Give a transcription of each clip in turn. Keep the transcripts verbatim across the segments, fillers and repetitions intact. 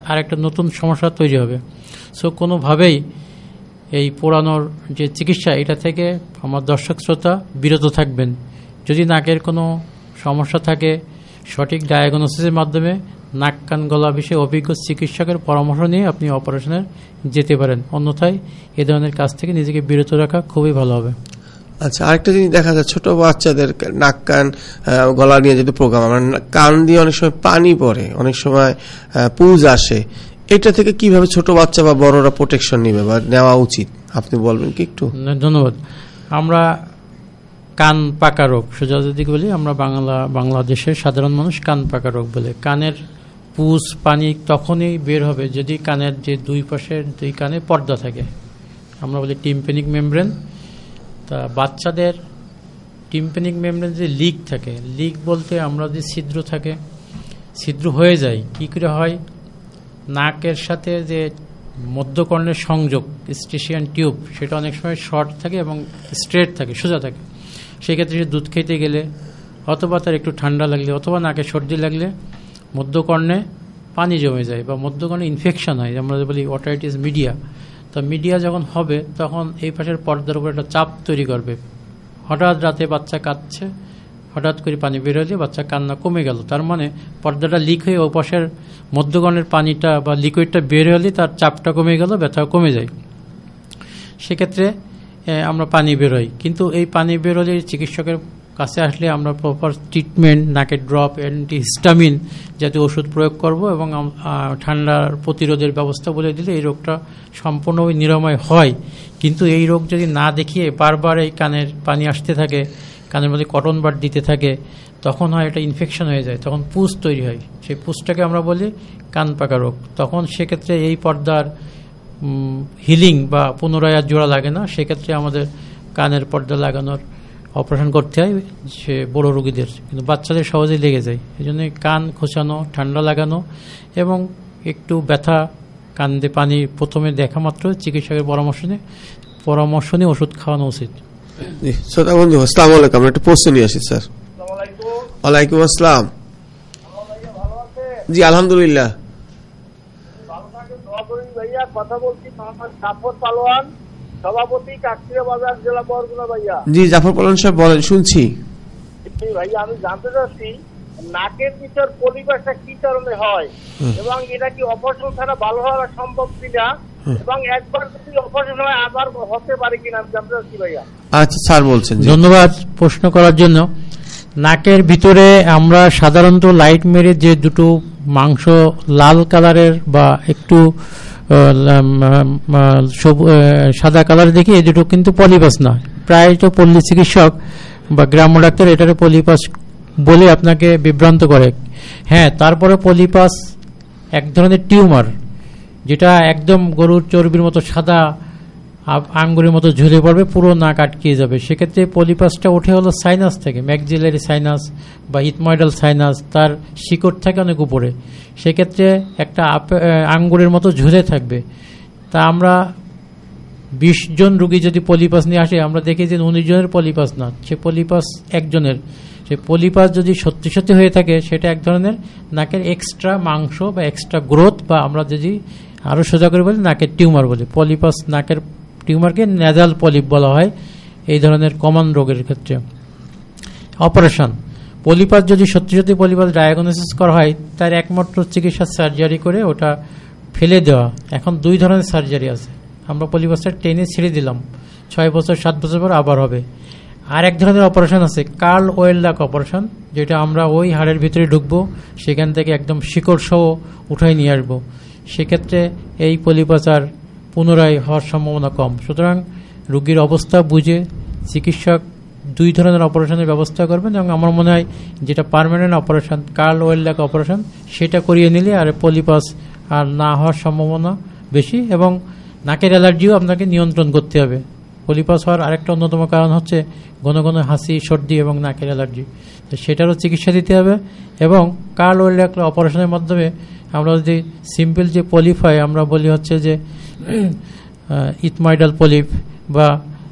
আর একটা নতুন সমস্যা তৈরি হবে। সো কোনোভাবেই এই পোড়ানোর যে চিকিৎসা এটা থেকে আমার দর্শক শ্রোতা বিরত থাকবেন। যদি নাকের কোনো সমস্যা থাকে সঠিক ডায়াগনোসিসের মাধ্যমে নাক কান গলা বিষয়ে অভিজ্ঞ চিকিৎসকের পরামর্শ নিয়ে আপনি অপারেশনে যেতে পারেন, অন্যথায় এ ধরনের কাজ থেকে নিজেকে বিরত রাখা খুবই ভালো হবে। আচ্ছা, আরেকটা জিনিস দেখা যায় ছোট বাচ্চাদের নাক কান গলা নিয়ে যেহেতু প্রোগ্রাম, আমার কান দিয়ে অনেক সময় পানি পড়ে, অনেক সময় পুজ আসে, এটা থেকে কিভাবে ছোট বাচ্চা বা বড়রা প্রোটেকশন নেবে বা নেওয়া উচিত আপনি বলবেন কি একটু? ধন্যবাদ। আমরা কান পাকা রোগ সোজা যদি বলি, আমরা বাংলা বাংলাদেশের সাধারণ মানুষ কান পাকা রোগ বলে। কানের পুজ পানি তখনই বের হবে যদি কানের যে দুই পাশের দুই কানে পর্দা থাকে, আমরা বলি টিম্প্যানিক মেমব্রেন। তা বাচ্চাদের টিম্প্যানিক মেমব্রেন যে লিক থাকে, লিক বলতে আমরা যে ছিদ্র থাকে, ছিদ্র হয়ে যায় কি করে হয়, নাকের সাথে যে মধ্যকর্ণের সংযোগ স্টেশিয়ান টিউব সেটা অনেক সময় শর্ট থাকে এবং স্ট্রেট থাকে, সোজা থাকে। সেক্ষেত্রে সে দুধ খেতে গেলে অথবা তার একটু ঠান্ডা লাগলে অথবা নাকে সর্দি লাগলে মধ্যকর্ণে পানি জমে যায় বা মধ্যকর্ণে ইনফেকশন হয়, আমরা বলি ওটাইটিস মিডিয়া। তো মিডিয়া যখন হবে তখন এই পাশের পর্দার উপর একটা চাপ তৈরি করবে। হঠাৎ রাতে বাচ্চা কাঁদছে, হঠাৎ করে পানি বের হলে বাচ্চা কান্না কমে গেল, তার মানে পর্দাটা লিক হয়ে ও পাশের মধ্যকর্ণের পানিটা বা লিকুইডটা বের হলে তার চাপটা কমে গেল, ব্যথাও কমে যায়। সেক্ষেত্রে আমরা পানি বেরোই, কিন্তু এই পানি বের হলে চিকিৎসকের কাছে আসলে আমরা প্রপার ট্রিটমেন্ট, নাকের ড্রপ, অ্যান্টিহিস্টামিন জাতীয় ওষুধ প্রয়োগ করব এবং ঠান্ডার প্রতিরোধের ব্যবস্থা বলে দিলে এই রোগটা সম্পূর্ণভাবে নিরাময় হয়। কিন্তু এই রোগ যদি না দেখিয়ে বারবার এই কানের পানি আসতে থাকে, কানের মধ্যে কটন বাড দিতে থাকে, তখন হয় এটা ইনফেকশন হয়ে যায়, তখন পুজ তৈরি হয়। সেই পুজটাকে আমরা বলি কান পাকা রোগ। তখন সেক্ষেত্রে এই পর্দার হিলিং বা পুনরায় আর জোড়া লাগে না, সেক্ষেত্রে আমাদের কানের পর্দা লাগানোর অপারেশন করতে হয় সে বড় রোগীদের, কিন্তু বাচ্চাদের সহজেই লেগে যায়। এই জন্য কান খোঁচানো, ঠান্ডা লাগানো এবং একটু ব্যথা, কান দিয়ে পানি প্রথমে দেখা মাত্র চিকিৎসকের পরামর্শ নিয়ে পরামর্শ নিয়ে ওষুধ খাওয়ানো উচিত। শ্রোতা বন্ধু আসসালামু আলাইকুম, আমরা একটু প্রশ্ন নিয়ে আসি স্যার। ওয়ালাইকুম আসসালাম। জি আলহামদুলিল্লাহ। কথা বলছি মোহাম্মদ জাফর পালোয়ান, সভাপতি কাকড়িয়া বাজার, জেলা বরগুনা। ভাইয়া জি জাফর পালোয়ান সাহেব বলেন, শুনছি। ভাইয়া আমি জানতে চাচ্ছি নাকের ভিতর পলিপাসটা কি কারণে হয় এবং এটা কি অপারেশন ছাড়া ভালো হওয়া সম্ভব কিনা, এবং একবার যদি অপারেশন হয় আবার হতে পারে কিনা আমি জানতে চাচ্ছি ভাইয়া। আচ্ছা স্যার বলছেন। ধন্যবাদ প্রশ্ন করার জন্য। নাকের ভিতরে আমরা সাধারণত লাইট মেরে যে দুটো মাংস লাল কালারের বা একটু সাদা কালার দেখি, এই দুটো কিন্তু পলিপাস না। প্রায় তো পল্লী চিকিৎসক বা গ্রাম্য ডাক্তার এটারে পলিপাস বলে আপনাকে বিভ্রান্ত করে। হ্যাঁ, তারপরে পলিপাস এক ধরনের টিউমার, যেটা একদম গরুর চর্বির মতো সাদা আঙ্গুরের মতো ঝুলে পড়বে, পুরো নাক আটকিয়ে যাবে। সেক্ষেত্রে পলিপাসটা ওঠে হলো সাইনাস থেকে, ম্যাক্সিলারি সাইনাস বা ইথময়েডাল সাইনাস, তার শিকড় থাকে অনেক উপরে। সেক্ষেত্রে একটা আঙ্গুরের মতো ঝুলে থাকবে। তা আমরা বিশ জন রুগী যদি পলিপাস নিয়ে আসে, আমরা দেখি যে উনিশ জনের পলিপাস না, সে পলিপাস একজনের। সে পলিপাস যদি সত্যি সত্যি হয়ে থাকে সেটা এক ধরনের নাকের এক্সট্রা মাংস বা এক্সট্রা গ্রোথ, বা আমরা যদি আরও সোজা করে বলি নাকের টিউমার বলি। পলিপাস নাকের টিউমারকে নেজাল পলিপ বলা হয় এই ধরনের কমন রোগের ক্ষেত্রে। অপারেশন, পলিপাস যদি সত্যি সত্যি পলিপাস ডায়াগনোসিস করা হয়, তার একমাত্র চিকিৎসা সার্জারি করে ওটা ফেলে দেওয়া। এখন দুই ধরনের সার্জারি আছে, আমরা পলিপাসটা টেনে ছেড়ে দিলাম, ছয় বছর সাত বছর পর আবার হবে। আর এক ধরনের অপারেশন আছে কার্ল ওয়েলডাক অপারেশন, যেটা আমরা ওই হাড়ের ভিতরে ঢুকবো, সেখান থেকে একদম শিকড় সহ উঠাই নিয়ে আসবো। সেক্ষেত্রে এই পলিপাস আর পুনরায় হওয়ার সম্ভাবনা কম। সুতরাং রোগীর অবস্থা বুঝে চিকিৎসক দুই ধরনের অপারেশনের ব্যবস্থা করবেন, এবং আমার মনে হয় যেটা পার্মানেন্ট অপারেশন কার্ল ওয়েলডাক অপারেশন সেটা করিয়ে নিলে আর পলিপাস আর না হওয়ার সম্ভাবনা বেশি। এবং নাকের অ্যালার্জিও আপনাকে নিয়ন্ত্রণ করতে হবে। পলিপাস হওয়ার আরেকটা অন্যতম কারণ হচ্ছে ঘন ঘন হাসি, সর্দি এবং নাকের অ্যালার্জি, সেটারও চিকিৎসা দিতে হবে। এবং কার্ল ওয়েলডাক অপারেশনের মাধ্যমে আমরা যদি সিম্পল যে পলিপ হয়, আমরা বলি হচ্ছে যে ইথময়েডাল পলিপ বা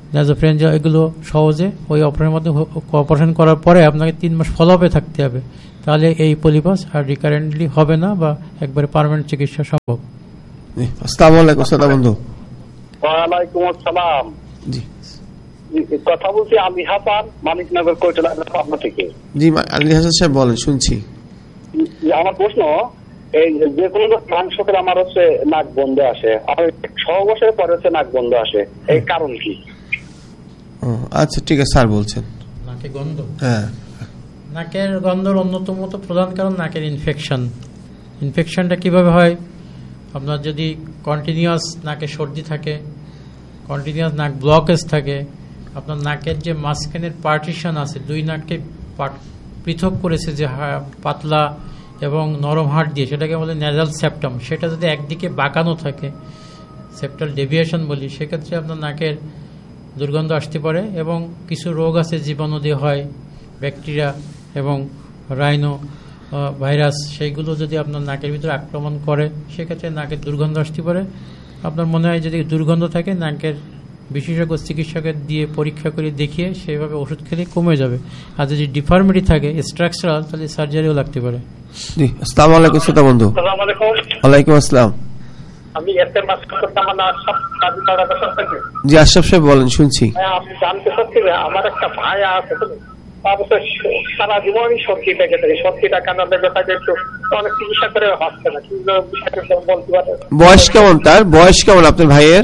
নাজোফ্রেঞ্জিয়াল, এগুলো সহজে ওই অপারেশনের মধ্যে অপারেশন করার পরে আপনাকে তিন মাস ফলো আপে থাকতে হবে, তাহলে এই পলিপাস আর রিকারেন্টলি হবে না বা একবারে পার্মানেন্ট চিকিৎসা সম্ভব। আসসালামু আলাইকুম শ্রোতা বন্ধু। ওয়ালাইকুম আসসালাম। জি কথা বলছি আলী হাসান, মানিকনগর কৈতলা পাবনা থেকে। জি আলী হাসান সাহেব বলেন, শুনছি। আমার প্রশ্ন, এই যে কোনো মাংস করে আমার হচ্ছে নাক বন্ধ আসে, আর ছয় বছরের পরে হচ্ছে নাক বন্ধ আসে, এই কারণ কি? আচ্ছা ঠিক আছে, স্যার বলছেন। নাকে গন্ধ, হ্যাঁ, নাকের গন্ধের অন্যতম তো প্রধান কারণ নাকের ইনফেকশন। ইনফেকশনটা কিভাবে হয়? আপনার যদি কন্টিনিউয়াস নাকে সর্দি থাকে, কন্টিনিউয়াস নাক ব্লকেজ থাকে, আপনার নাকের যে মাঝখানের পার্টিশন আছে, দুই নাককে পৃথক করেছে যে পাতলা এবং নরম হাড় দিয়ে, সেটাকে বলে নেজাল সেপ্টাম, সেটা যদি একদিকে বাঁকানো থাকে, সেপ্টাল ডেভিয়েশন বলি, সেক্ষেত্রে আপনার নাকের দুর্গন্ধ আসতে পারে। এবং কিছু রোগ আছে জীবাণু দিয়ে হয়, ব্যাকটেরিয়া এবং রাইনো ভাইরাস, সেইগুলো যদি আপনার নাকের ভিতরে আক্রমণ করে সেক্ষেত্রে নাকের দুর্গন্ধ আসতে পারে। আপনার মনে হয় যদি দুর্গন্ধ থাকে, নাকের বিশেষজ্ঞ চিকিৎসকের দিয়ে পরীক্ষা করে দেখিয়ে সেইভাবে ওষুধ খেলে কমে যাবে। আর যদি ডিফর্মিটি থাকে স্ট্রাকচারাল, তাহলে সার্জারিও লাগতে পারে। জি আসসালামু আলাইকুম শ্রোতা বন্ধু। আসসালামু আলাইকুম। ওয়ালাইকুম আসসালাম। আমি এসএম মাস করতাম না সব কাজ করার কথা। জি আশরাফ সাহেব বলেন, শুনছি। হ্যাঁ, আপনি জানতে চাচ্ছেন আমার একটা ভাই আছে, তারপরে সারা জীবনই সর্দি লেগে থাকে, সর্দিটা কেন লেগে থাকে একটু অনেক চিকিৎসা করে হচ্ছে না, কিন্তু বিষয়টা বলতে পারে। বয়স কেমন তার? বয়স কেমন আপনার ভাইয়ের?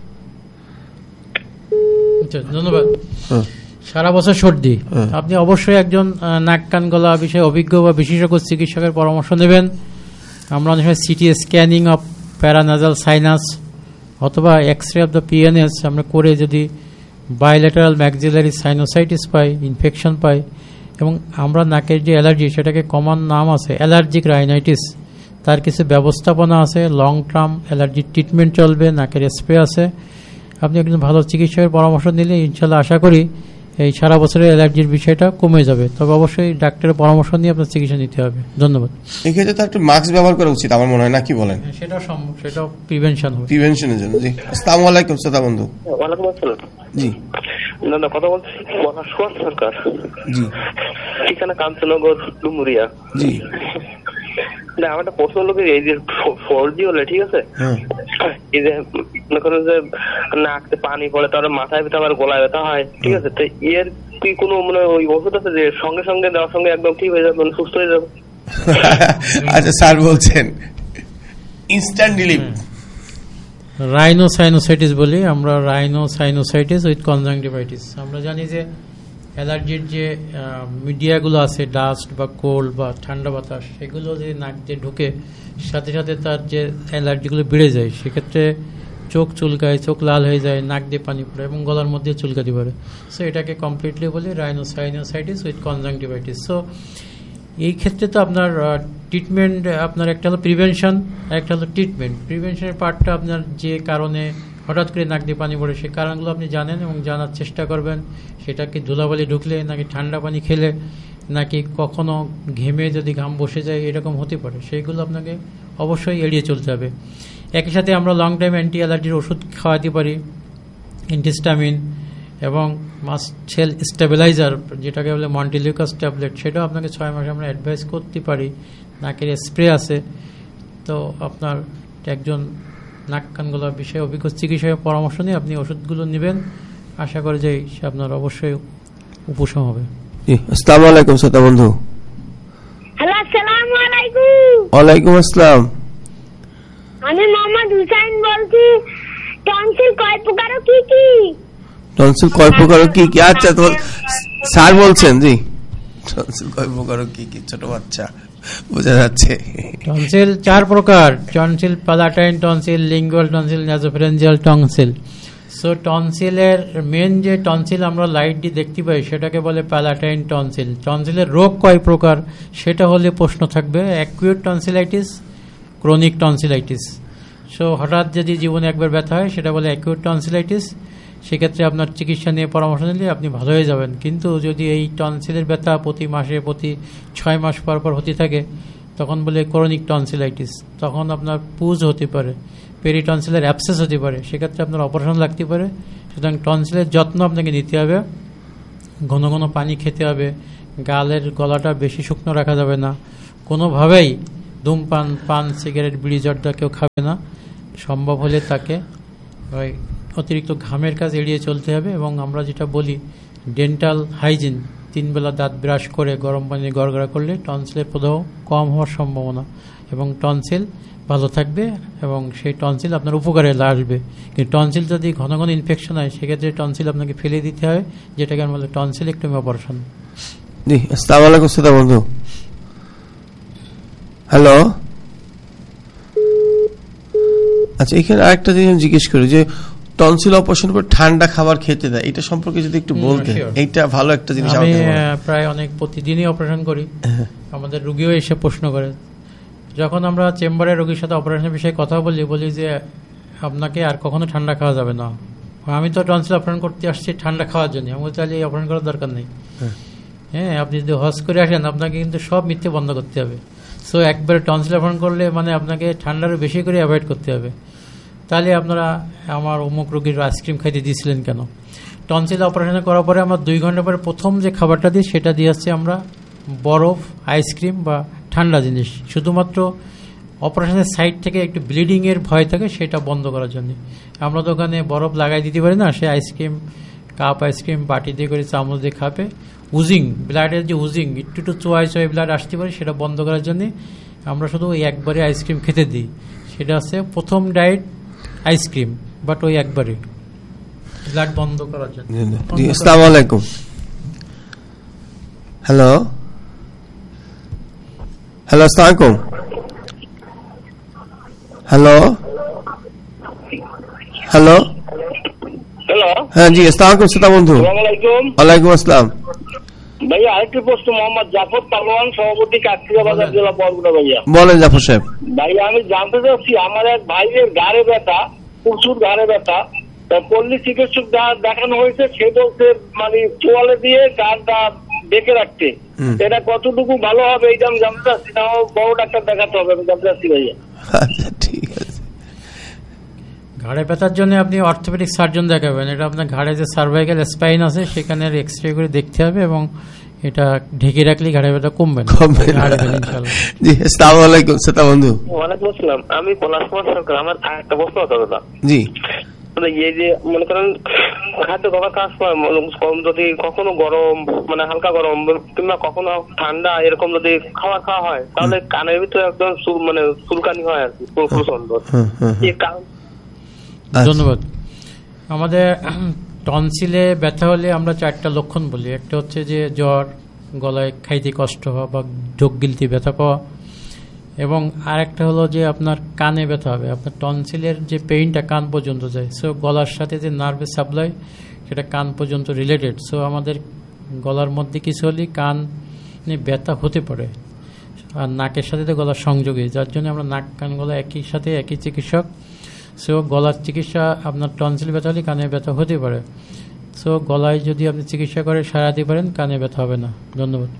ধন্যবাদ। সারা বছর সর্দি, আপনি অবশ্যই একজন নাক কান গলা বিষয়ে অভিজ্ঞ বা বিশেষজ্ঞ চিকিৎসকের পরামর্শ নেবেন। আমরা অনেক সময় সিটি স্ক্যানিং অফ প্যারানাজাল সাইনাস অথবা X ray of the PNS আমরা করে যদি বায়োলেটারাল ম্যাক্সিলারি সাইনোসাইটিস পাই, ইনফেকশন পাই, এবং আমরা নাকের যে অ্যালার্জি, সেটাকে কমন নাম আছে অ্যালার্জিক রাইনাইটিস, তার কিছু ব্যবস্থাপনা আছে, লং টার্ম অ্যালার্জি ট্রিটমেন্ট চলবে, নাকের স্প্রে আছে। আপনি একজন ভালো চিকিৎসকের পরামর্শ নিলে ইনশাল্লাহ আশা করি এই সারা বছরের অ্যালার্জির বিষয়টা কমে যাবে। তবে অবশ্যই ডাক্তারের পরামর্শ নিয়ে আপনার চিকিৎসা নিতে হবে। ধন্যবাদ। এক্ষেত্রে তো একটু মাস্ক ব্যবহার করা উচিত আমার মনে হয়, না কি বলেন? সেটা সম্ভব, সেটাও প্রিভেনশন হবে, প্রিভেনশনের জন্য। জি আসসালামু আলাইকুম শ্রোতা বন্ধু। ওয়ালাইকুম আসসালাম। জি না না কথা বলছি সুয়াদ সরকার। জি ঠিকানা কাঞ্চনগর ডুমুরিয়া। জি না আমার একটা প্রশ্ন হলো, এই যে সর্দি হলে ঠিক আছে, এই যে মনে করেন যে নাকতে পানি পড়ে, তারপরে মাথায় ব্যথা আবার গলায় ব্যথা হয়, ঠিক আছে, তো এর কি কোনো মানে ওই ওষুধ আছে যে সঙ্গে সঙ্গে দেওয়ার সঙ্গে একদম ঠিক হয়ে যাবে, মানে সুস্থ হয়ে যাবে? আচ্ছা স্যার বলছেন ইনস্ট্যান্ট রিলিফ। রাইনোসাইনোসাইটিস বলি আমরা, রাইনোসাইনোসাইটিস উইথ কনজাংটিভাইটিস। আমরা জানি যে অ্যালার্জির যে মিডিয়াগুলো আছে, ডাস্ট বা কোল্ড বা ঠান্ডা বাতাস, সেগুলো যে নাক দিয়ে ঢুকে সাথে সাথে তার যে অ্যালার্জিগুলো বেড়ে যায়, সেক্ষেত্রে চোখ চুলকায়, চোখ লাল হয়ে যায়, নাক দিয়ে পানি পড়ে এবং গলার মধ্যে চুলকাতে পারে। সো এটাকে কমপ্লিটলি বলি রাইনোসাইনোসাইটিস উইথ কনজাংটিভাইটিস। সো এই ক্ষেত্রে তো আপনার ট্রিটমেন্ট, আপনার একটা হলো প্রিভেনশন, একটা হলো ট্রিটমেন্ট। প্রিভেনশনের পার্টটা আপনার যে কারণে হঠাৎ করে নাক দিয়ে পানি পড়ে, সেই কারণগুলো আপনি জানেন এবং জানার চেষ্টা করবেন। সেটা কি ধুলাবালি ঢুকলে, নাকি ঠান্ডা পানি খেলে, নাকি কখনো ঘেমে যদি ঘাম বসে যায়, এরকম হতে পারে, সেইগুলো আপনাকে অবশ্যই এড়িয়ে চলতে হবে। একই সাথে আমরা লং টাইম অ্যান্টি অ্যালার্জির ওষুধ খাওয়াতে পারি, অ্যান্টিস্টামিন এবং মাসেল স্টেবিলাইজার, যেটাকে বলে মন্টিলিউকাস ট্যাবলেট, সেটাও আপনাকে ছয় মাসে আমরা অ্যাডভাইস করতে পারি। নাকের স্প্রে আছে। তো আপনার একজন নাক কান গলার বিষয়ে অভিজ্ঞ চিকিৎসকের পরামর্শ নিয়ে আপনি ওষুধগুলো নেবেন, আশা করি যে আপনার অবশ্যই উপশম হবে। আসসালামু আলাইকুম শ্রোতা বন্ধু। হ্যালো, আসসালামু আলাইকুম। ওয়ালাইকুম আসসালাম। আমি মোহাম্মদ হুসাইন বলছি। টনসিল কয় প্রকার ও কি কি? টনসিল কয় প্রকার ও কি কি? আচ্ছা তো স্যার বলছেন। জি টনসিল কয় প্রকার ও কি কি? ছোট বাচ্চা বোঝা যাচ্ছে। টনসিল চার প্রকার: tonsil palatine tonsil, lingual tonsil, nasopharyngeal tonsil. So টনসিলের main যে টনসিল আমরা লাইট দিয়ে দেখতে পাই, সেটাকে বলে প্যালাটাইন টনসিল। টনসিলের রোগ কয় প্রকার সেটা হলে প্রশ্ন থাকবে: acute tonsillitis, chronic tonsillitis. So হঠাৎ যদি জীবনে একবার ব্যথা হয়, সেটা বলে অ্যাকিউট টনসিলাইটিস। সেক্ষেত্রে আপনার চিকিৎসা নিয়ে পরামর্শ নিলে আপনি ভালো হয়ে যাবেন। কিন্তু যদি এই টনসিলের ব্যথা প্রতি মাসে, প্রতি ছয় মাস পর পর হতে থাকে, তখন বলে ক্রনিক টনসিলাইটিস, তখন আপনার পুজ হতে পারে, পেরিটনসিলের অ্যাবসেস হতে পারে, সেক্ষেত্রে আপনার অপারেশন লাগতে পারে। সুতরাং টনসিলের যত্ন আপনাকে নিতে হবে, ঘন ঘন পানি খেতে হবে, গালের গলাটা বেশি শুকনো রাখা যাবে না, কোনোভাবেই ধূমপান, পান, সিগারেট, বিড়ি, জর্দা কেউ খাবে না। সম্ভব হলে তাকে ওই অতিরিক্ত ঘামের কাজ এড়িয়ে চলতে হবে। এবং আমরা যেটা বলি ডেন্টাল হাইজিন, তিন বেলা দাঁত ব্রাশ করে গরম পানি গড়গড়া করলে টনসিলের প্রদাহ কম হওয়ার সম্ভাবনা, এবং টনসিল ভালো থাকবে এবং সেই টনসিল আপনার উপকারে আসবে। কিন্তু টনসিল যদি ঘন ঘন ইনফেকশন হয় সেক্ষেত্রে টনসিল আপনাকে ফেলে দিতে হয়, যেটাকে আমরা বলি টনসিলেক্টমি অপারেশন। জি, আসসালামু আলাইকুম শ্রোতা বন্ধু। হ্যালো, আচ্ছা এখানে আরেকটা জিনিস জিজ্ঞেস করি যে টনসিল অপারেশন পর ঠান্ডা খাবার খেতে দেয়, এটা সম্পর্কে যদি একটু বলতেন। এইটা ভালো একটা জিনিস। আমি প্রায় অনেক প্রতিদিনই অপারেশন করি, আমাদের রোগীও এসে প্রশ্ন করে। যখন আমরা চেম্বারে রোগীর সাথে অপারেশনের বিষয়ে কথা বলি, বলি যে আপনাকে আর কখনো ঠান্ডা খাওয়া যাবে না। আমি তো টনসিল অপারেশন করতে আসছি ঠান্ডা খাওয়ার জন্য, আমি তাহলে এই অপারেশন করার দরকার নেই। হ্যাঁ, আপনি যদি হজ করে আসেন আপনাকে কিন্তু সব মিথ্যে বন্ধ করতে হবে। সো একবারে টনসিল অপারেশন করলে মানে আপনাকে ঠান্ডারও বেশি করে অ্যাভয়েড করতে হবে। তাহলে আপনারা আমার অমুক রোগীর আইসক্রিম খাইতে দিয়েছিলেন কেন? টনসিল অপারেশন করার পরে আমার দুই ঘন্টা পরে প্রথম যে খাবারটা দিই সেটা দিয়ে আসছি আমরা বরফ, আইসক্রিম বা ঠান্ডা জিনিস, শুধুমাত্র অপারেশনের সাইড থেকে একটু ব্লিডিংয়ের ভয় থাকে সেটা বন্ধ করার জন্য। আমরা তো ওখানে বরফ লাগাই দিতে পারি না, সে আইসক্রিম কাপ আইসক্রিম বাটি দিয়ে করে চামচ দিয়ে খাবে। উজিং, ব্লাডের যে উজিং একটু একটু চোয়াই চোয়াই ব্লাড আসতে পারে, সেটা বন্ধ করার জন্য আমরা শুধু ওই একবারে আইসক্রিম খেতে দিই। সেটা হচ্ছে প্রথম ডায়েট আইসক্রিম, বাট ওই একবারে ব্লাড বন্ধ করার জন্য। আসসালামু আলাইকুম। হ্যালো হ্যালো আসসালামু আলাইকুম। হ্যালো হ্যালো হ্যালো, হ্যাঁ জি, আসসালামু আলাইকুম শ্রোতা বন্ধু। ওয়ালাইকুম আসসালাম ভাইয়া। আরেকটি প্রশ্ন, মোহাম্মদ জাফর পালোয়ান, সভাপতি, কাকরিয়া বাজার জেলা, বরগুনা। ভাইয়া বলেন জাফর সাহেব। ভাইয়া আমি জানতে চাচ্ছি, আমার এক ভাইয়ের ঘাড়ে ব্যথা, প্রচুর ঘাড়ে ব্যথা, পল্লী চিকিৎসক দেখানো হয়েছে, সে বলছে মানে চোয়ালে দিয়ে গাড়টা ডেকে রাখতে, এটা কতটুকু ভালো হবে এইটা আমি জানতে চাচ্ছি। না বড় ডাক্তার দেখাতে হবে, আমি জানতে চাচ্ছি ভাইয়া। আচ্ছা ঠিক আছে। ঘাড়ে ব্যথার জন্য আপনি অর্থোপেডিক সার্জন দেখাবেন। এটা আপনার ঘাড়ে যে সার্ভাইকাল স্পাইন আছে সেখানে এক্স রে করে দেখতে হবে, এবং এটা ঢেকে রাখলে ঘাড়ে ব্যথা কমবে না। জি, আসসালামু আলাইকুম শ্রোতা বন্ধু। ওয়ালাইকুম আসসালাম। আমি পলাশকুমার সরকার। আমার একটা প্রশ্ন হতো দাদা। জি, এই যে মনে করেন খাদ্য খাবার কাজ কম, যদি কখনো গরম মানে হালকা গরম কিংবা কখনো ঠান্ডা এরকম যদি খাবার খাওয়া হয়, তাহলে কানের ভিতরে একদম মানে চুলকানি হয় আর কি, প্রচন্ড। ধন্যবাদ। আমাদের টনসিলে ব্যথা হলে আমরা চারটা লক্ষণ বলি। একটা হচ্ছে যে জ্বর, গলায় খাইতে কষ্ট হওয়া বা ঢোক গিলতে ব্যথা পাওয়া, এবং আরেকটা হলো যে আপনার কানে ব্যথা হবে। আপনার টনসিলের যে পেইনটা কান পর্যন্ত যায়, সো গলার সাথে যে নার্ভের সাপ্লাই সেটা কান পর্যন্ত রিলেটেড। সো আমাদের গলার মধ্যে কিছু হলে কানে ব্যথা হতে পারে, আর নাকের সাথে তো গলার সংযোগে, যার জন্য আমরা নাক কান গলা একই সাথে একই চিকিৎসক। সো গলার চিকিৎসা আপনার টনসিল ব্যথা হলে কানে ব্যথা হতে পারে। সো গলায় যদি আপনি চিকিৎসা করে সারাতে পারেন, কানে ব্যথা হবে না। ধন্যবাদ।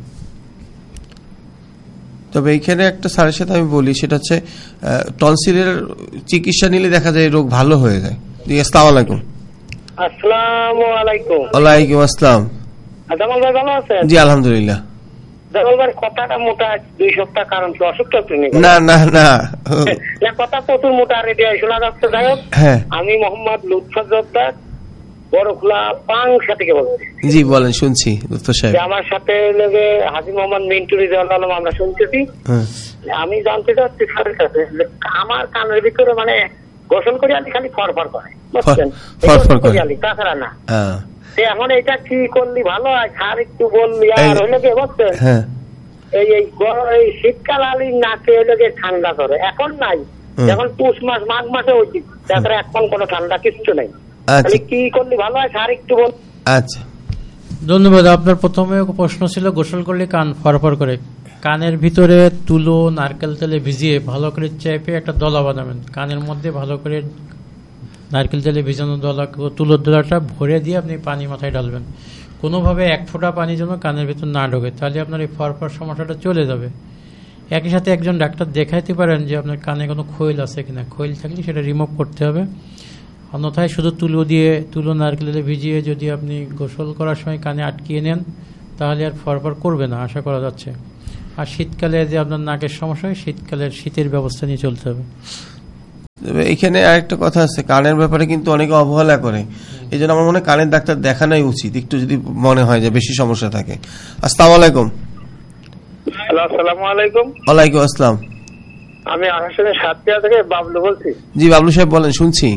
তবে এইখানে একটা স্যারের সাথে আমি বলি, সেটা হচ্ছে টনসিলের চিকিৎসা নিলে দেখা যায় রোগ ভালো হয়ে যায়। জি, আসসালামু আলাইকুম। আসসালামু আলাইকুম। ওয়ালাইকুম আসসালাম। জামাল ভাই ভালো আছেন? জি আলহামদুলিল্লাহ। জামাল ভাই কথাটা মোটা দুই সপ্তাহ, কারণ কি অসুখ তো নেই? না না না, কথা প্রচুর মোটা রেডি শোনা যাচ্ছে। যাই হোক, আমি মোহাম্মদ লুৎফর জব্বার, বড় খোলা পাংশা থেকে বলছি। জি বলেন, শুনছি লুৎফর সাহেব। আমার সাথে লেগে হাজী মোহাম্মদ মিন্টু রিজাউল আলম আমরা শুনতেছি। আমি জানতে চাচ্ছি স্যারের কাছে, আমার কানের ভিতরে মানে গোসল করে আলি খালি ফরফর করে, বুঝছেন? ফরফর করে আলি, তাছাড়া না। এখন এটা কি করলি ভালো হয়? স্যার একটু বললি আর হইলে কি, বুঝছেন? এই এই শীতকাল আলি নাকে হইলে গিয়ে ঠান্ডা করে, এখন নাই। এখন পুষ মাস মাঘ মাসে হয়েছি, তাছাড়া এখন কোনো ঠান্ডা কিচ্ছু নেই। কি করলে ভালো হয় স্যার একটু বল। আচ্ছা, ধন্যবাদ। আপনার প্রথমে প্রশ্ন ছিল গোসল করলে কান ফরফর করে। কানের ভিতরে তুলো নারকেল তেলে ভিজিয়ে ভালো করে চেপে একটা দলা বানাবেন। কানের মধ্যে ভালো করে নারকেল তেলে ভিজানো দলা, তুলোর দলাটা ভরে দিয়ে আপনি পানি মাথায় ঢালবেন। কোনোভাবে এক ফোঁটা পানি যেন কানের ভিতর না ঢোকে, তাহলে আপনার এই ফরফর সমস্যাটা চলে যাবে। একই সাথে একজন ডাক্তার দেখাইতে পারেন যে আপনার কানে কোনো খৈল আছে কিনা, খৈল থাকলে সেটা রিমুভ করতে হবে। অন্যথায় শুধু তুলো দিয়ে তুলো নারকেলে ভিজিয়ে যদি আপনি গোসল করার সময় কানে আটকিয়ে নেন তাহলে আর ফরফর করবে না আশা করা যাচ্ছে। আর শীতকালে যে আপনার নাকের সমস্যা হয়, শীতকালের শীতের ব্যবস্থা নিয়ে চলতে হবে। এখানে আরেকটা কথা আছে, কানের ব্যাপারে কিন্তু অনেকে অবহেলা করে, এই জন্য আমার মনে হয় কানের ডাক্তার দেখানোই উচিত একটু, যদি মনে হয় যে বেশি সমস্যা থাকে। আসসালামু আলাইকুম। আসসালামু আলাইকুম। ওয়ালাইকুম আসসালাম। আমি আসামের সাতক্ষীরা থেকে বাবলু বলছি। জি বাবলু সাহেব বলেন, শুনছি।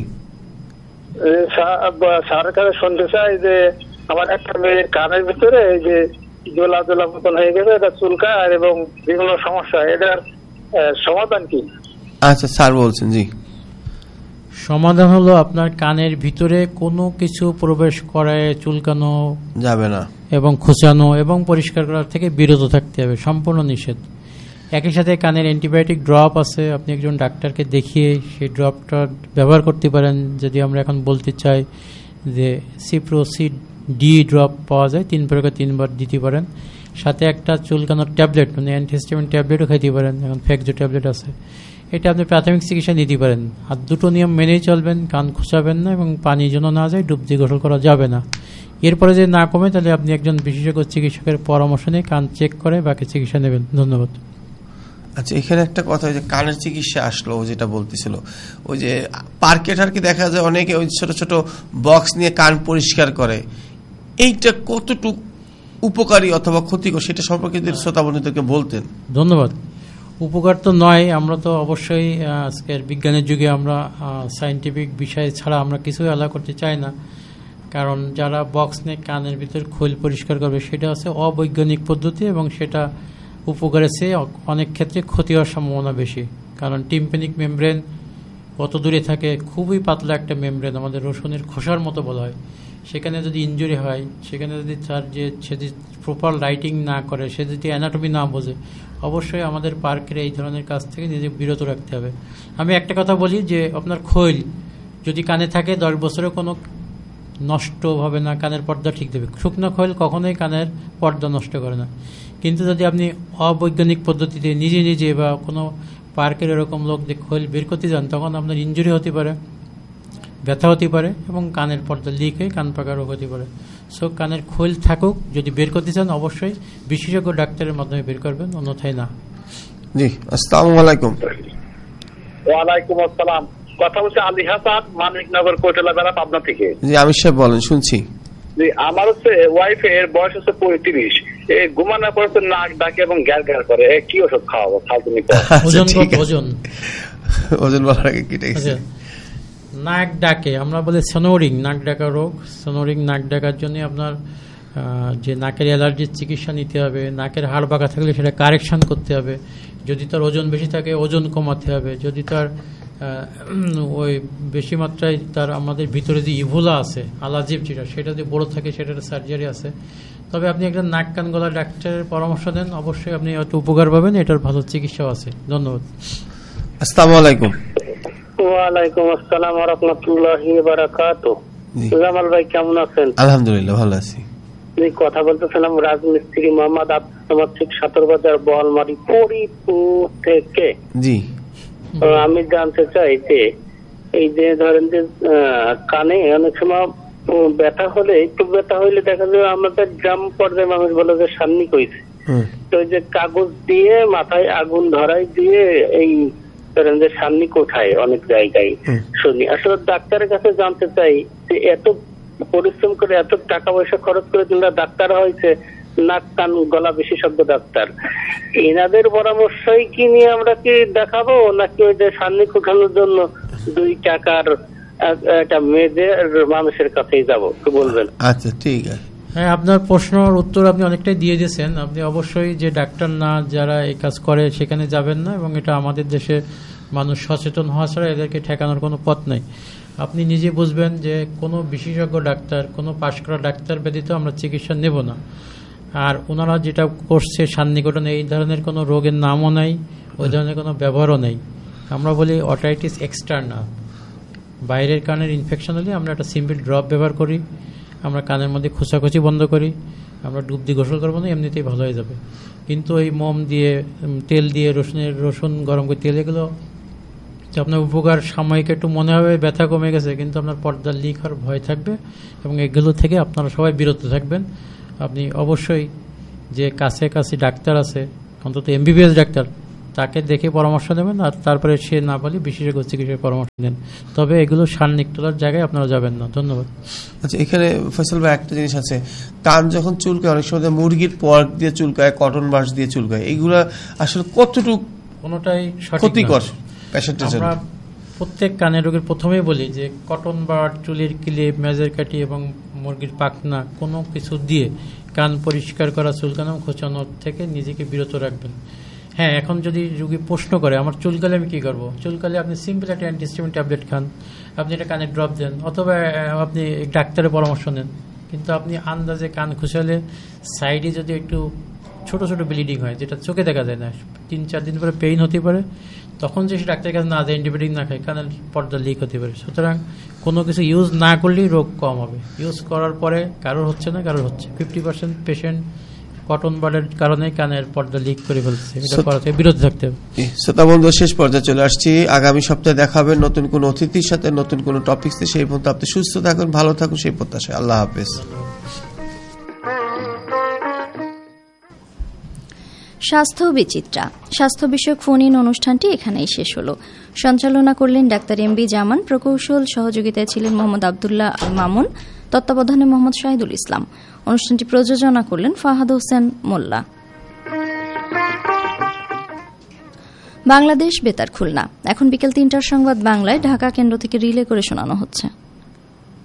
স্যারের কাছে শুনতে চাই যে আমার একটা মেয়ের কানের ভিতরে এই যে দোলা দোলা মতন হয়ে গেছে, এটা চুলকায় এবং বিভিন্ন সমস্যা, এটার সমাধান কি? আচ্ছা স্যার বলছেন। জি, সমাধান হলো আপনার কানের ভিতরে কোনো কিছু প্রবেশ করায় চুলকানো যাবে না এবং খোঁচানো এবং পরিষ্কার করার থেকে বিরত থাকতে হবে, সম্পূর্ণ নিষেধ। একই সাথে কানের অ্যান্টিবায়োটিক ড্রপ আছে, আপনি একজন ডাক্তারকে দেখিয়ে সেই ড্রপটা ব্যবহার করতে পারেন। যদি আমরা এখন বলতে চাই যে সিপ্রোসিড ডি ড্রপ পাওয়া যায়, তিন প্রকার তিনবার দিতে পারেন। সাথে একটা চুলকানোর ট্যাবলেট মানে অ্যান্টিহিস্টামিন ট্যাবলেটও খাইতে পারেন, এখন ফ্যাক্সো ট্যাবলেট আছে, এটা আপনি প্রাথমিক চিকিৎসা নিতে পারেন। আর দুটো নিয়ম মেনেই চলবেন, কান খোঁচাবেন না এবং পানি যেন না যায়, ডুব দিয়ে গোসল করা যাবে না। এরপরে যদি না কমে তাহলে আপনি একজন বিশেষজ্ঞ চিকিৎসকের পরামর্শ নিয়ে কান চেক করে বাকি চিকিৎসা নেবেন। ধন্যবাদ। আচ্ছা, এখানে একটা কথা, ওই যে কানের চিকিৎসা আসলো, ও যেটা বলতেছিল, ওই যে পার্কে টার্কে দেখা যায় অনেকে ওই ছোট ছোট বক্স নিয়ে কান পরিষ্কার করে, এইটা কতটুকু উপকারী অথবা ক্ষতিকর সেটা সম্পর্কে যদি শ্রোতা বন্ধুদেরকে বলতেন। ধন্যবাদ। উপকার তো নয়, আমরা তো অবশ্যই আজকের বিজ্ঞানের যুগে আমরা সায়েন্টিফিক বিষয় ছাড়া আমরা কিছুই আলাদা করতে চাই না। কারণ যারা বক্স নিয়ে কানের ভিতর খোল পরিষ্কার করবে সেটা হচ্ছে অবৈজ্ঞানিক পদ্ধতি এবং সেটা উপকারের চেয়ে অনেক ক্ষেত্রে ক্ষতি হওয়ার সম্ভাবনা বেশি। কারণ টিম্প্যানিক মেমব্রেন কত দূরে থাকে, খুবই পাতলা একটা মেমব্রেন, আমাদের রসুনের খোসার মতো বলা হয়। সেখানে যদি ইনজুরি হয়, সেখানে যদি তার যে সে যদি প্রপার লাইটিং না করে, সে যদি অ্যানাটমি না বোঝে, অবশ্যই আমাদের পার্কের এই ধরনের কাজ থেকে নিজে বিরত রাখতে হবে। আমি একটা কথা বলি যে আপনার খৈল যদি কানে থাকে দশ বছরে কোনো নষ্ট হবে না, কানের পর্দা ঠিক দেবে। শুকনো খৈল কখনোই কানের পর্দা নষ্ট করে না। কিন্তু যদি আপনি অবৈজ্ঞানিক পদ্ধতিতে নিজে নিজে বা কোনো পার্কের এরকম লোক যে খৈল বের করতে যান, তখন আপনার ইনজুরি হতে পারে, ব্যথা হতে পারে এবং কানের পর্দা লিক হয়ে কান পাকা রোগ হতে পারে। সো কানের খৈল থাকুক, যদি বের করতে চান অবশ্যই বিশেষজ্ঞ ডাক্তারের মাধ্যমে বের করবেন, অন্যথায় না। জি, আসসালামু আলাইকুম। ওয়ালাইকুম আসসালাম। কথা বলছে আলী হাসান, মানিকনগর কোটলা বেড়া, পাবনা থেকে। জি আমির সাহেব বলেন, শুনছি। জি, আমার হচ্ছে ওয়াইফের বয়স হচ্ছে পঁয়ত্রিশ, এই ঘুমানোর পর নাক ডাকে এবং গ্যার গ্যার করে, কি ওষুধ খাওয়াবো? ওজন কত? ওজন ওজন বলার আগে কি দেখছি? নাক ডাকে আমরা বলি সোনোরিং, নাক ডাকা রোগ। সোনোরিং নাক ডাকার জন্য আপনার যে নাকের অ্যালার্জির চিকিৎসা নিতে হবে, নাকের হাড় বাঁকা থাকলে সেটা কারেকশন করতে হবে, যদি তার ওজন বেশি থাকে ওজন কমাতে হবে, যদি তার ওই বেশি মাত্রায় তার আমাদের ভিতরে যে ইভোলা আছে আলাজিব যেটা, সেটা যদি বড় থাকে সেটার সার্জারি আছে। তবে আপনি একটা নাক কান গলা ডাক্তারের পরামর্শ দেন, অবশ্যই আপনি একটু উপকার পাবেন, এটার ভালো চিকিৎসাও আছে। ধন্যবাদ। আসসালামু আলাইকুম। ওয়ালাইকুম আসসালাম ওয়া রাহমাতুল্লাহি ওয়া বারাকাতুহু। জামাল ভাই কেমন আছেন? আলহামদুলিল্লাহ ভালো আছি। এই কথা বলতেছিলাম রাজমিস্ত্রি মোহাম্মদ আব্দুল সামাদ, ঠিক সাতরবাজার বহলমারি পরিপুর থেকে। জি, আমি জানতে চাই যে এই যে ধরেন যে কানে অনেক সময় ব্যথা হলে, একটু ব্যথা হইলে দেখা যায় আমাদের গ্রাম পর্যায়ে মানুষ বলে যে সান্নিক হয়েছে, তো ওই যে কাগজ দিয়ে মাথায় আগুন ধরাই দিয়ে এই ধরেন যে সান্নিক ওঠায় অনেক জায়গায় শুনি। আসলে ডাক্তারের কাছে জানতে চাই যে এত পরিশ্রম করে এত টাকা পয়সা খরচ করে তোমরা ডাক্তার হয়েছে, নাক কান গলা বিশেষজ্ঞ ডাক্তার, এনাদের পরামর্শই কি নিয়ে আমরা কি দেখাবো, নাকি ওই যে সান্নিক উঠানোর জন্য দুই টাকার একটা মেয়েদের মানুষের কাছেই যাবো? কি বলবেন? আচ্ছা ঠিক আছে। হ্যাঁ, আপনার প্রশ্নের উত্তর আপনি অনেকটাই দিয়ে দিয়েছেন। আপনি অবশ্যই যে ডাক্তার না যারা এই কাজ করে সেখানে যাবেন না, এবং এটা আমাদের দেশে মানুষ সচেতন হওয়া ছাড়া এদেরকে ঠেকানোর কোনো পথ নেই। আপনি নিজে বুঝবেন যে কোনো বিশেষজ্ঞ ডাক্তার, কোনো পাশ করা ডাক্তার ব্যতীত আমরা চিকিৎসা নেব না। আর ওনারা যেটা করছে সান্নিকটন, এই ধরনের কোনো রোগের নামও নাই, ওই ধরনের কোনো ব্যবহারও নেই। আমরা বলি অটাইটিস এক্সটার্নাল, বাইরের কানের ইনফেকশন হলে আমরা একটা সিম্পল ড্রপ ব্যবহার করি, আমরা কানের মধ্যে খোঁচাখুচি বন্ধ করি, আমরা ডুব দিয়ে গোসল করবো না, এমনিতেই ভালো হয়ে যাবে। কিন্তু এই মোম দিয়ে, তেল দিয়ে, রসুনের রসুন গরম করে তেল, এগুলো আপনার উপকার সাময়িক একটু মনে হবে, ব্যথা কমে গেছে, কিন্তু আপনার পর্দার লিক হওয়ার ভয় থাকবে এবং এগুলো থেকে আপনারা সবাই বিরত থাকবেন। আপনি অবশ্যই যে কাছে কাছে ডাক্তার আছে, অন্তত এমবিবিএস ডাক্তার, তাকে দেখে পরামর্শ নেবেন, আর তারপরে সে না বলে বিশেষজ্ঞ চিকিৎসার পরামর্শ নেন। তবে এগুলো সান্নিক তোলার জায়গায় আপনারা যাবেন না। ধন্যবাদ। আচ্ছা, এখানে ফয়সাল ভাই একটা জিনিস আছে, কান যখন চুলকায় অনেক সময় মুরগির পর্ক দিয়ে চুলকায়, কটন বাস দিয়ে চুলকায়, এগুলা আসলে কতটুকু কোনোটাই সঠিক ক্ষতিকর না। পেশেন্টের জন্য? আমরা প্রত্যেক কানের রোগের প্রথমেই বলি যে কটন বাড, চুলের ক্লিপ, মেজের কাঠি এবং মুরগির পাখনা কোনো কিছু দিয়ে কান পরিষ্কার করা, চুলকানো, খোঁচানোর থেকে নিজেকে বিরত রাখবেন। হ্যাঁ, এখন যদি রোগী প্রশ্ন করে আমার চুলকালে আমি কি করবো, চুলকালে আপনি সিম্পল একটা অ্যান্টিহিস্টামিন ট্যাবলেট খান, আপনি একটা কানে ড্রপ দেন, অথবা আপনি ডাক্তারের পরামর্শ নেন। কিন্তু আপনি আন্দাজে কান খুশালে সাইডে যদি একটু ছোট ছোট ব্লিডিং হয়, যেটা চোখে দেখা যায় না, তিন চার দিন পরে পেইন হতে পারে, তখন যে সে ডাক্তারের কাছে না যায়, অ্যান্টিবায়োটিক না খায়, কানের পর্দা লিক হতে পারে। সুতরাং কোনো কিছু ইউজ না করলেই রোগ কম হবে। ইউজ করার পরে কারোর হচ্ছে না, কারোর হচ্ছে। ফিফটি পার্সেন্ট পেশেন্ট কটন বার্ডের কারণে কানের পর্দা লিক করে ফেলছে, এটা করা থেকে বিরত থাকতে হবে। শ্রোতা বন্ধু, শেষ পর্যায়ে চলে আসছি। আগামী সপ্তাহে দেখা হবে নতুন কোন অতিথির সাথে, নতুন কোন টপিক। সেই পর্যন্ত আপনি সুস্থ থাকুন, ভালো থাকুন, সেই প্রত্যাশায় আল্লাহ হাফেজ। স্বাস্থ্য বিচিত্রা স্বাস্থ্য বিষয়ক ফোন ইন অনুষ্ঠানটি এখানেই শেষ হলো। সঞ্চালনা করলেন ডাক্তার এম বি জামান, প্রকৌশল সহযোগিতায় ছিলেন মোহাম্মদ আবদুল্লাহ আল মামুন, তত্ত্বাবধানে মোহাম্মদ শাহিদুল ইসলাম। অনুষ্ঠানটি প্রযোজনা করলেন ফাহাদ হোসেন মোল্লা। বাংলাদেশ বেতার খুলনা। এখন বিকেল তিনটার সংবাদ বাংলায় ঢাকা কেন্দ্র থেকে রিলে করে শোনানো হচ্ছে।